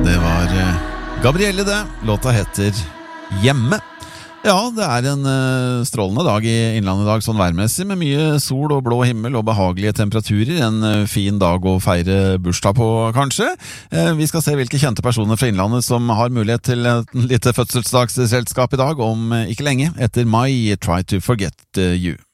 Det var Gabrielle det. Låta heter Hjemme. Ja, det er en strålende dag i Innlandet i dag, sånn værmessig, med mye sol og blå himmel og behagelige temperaturer. En fin dag å feire bursdag på, kanskje. Vi skal se hvilke kjente personer fra Innlandet som har mulighet til et lite fødselsdagsselskap i dag, om ikke lenge, etter My Try to Forget You.